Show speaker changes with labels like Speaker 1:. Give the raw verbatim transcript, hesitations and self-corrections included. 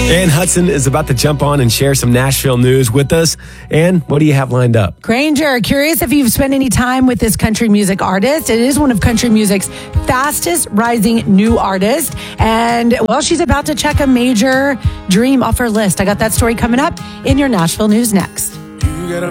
Speaker 1: Ann Hudson is about to jump on and share some Nashville news with us. Ann, what do you have lined up?
Speaker 2: Granger, curious if you've spent any time with this country music artist. It is one of country music's fastest rising new artists. And, well, she's about to check a major dream off her list. I got that story coming up in your Nashville news next.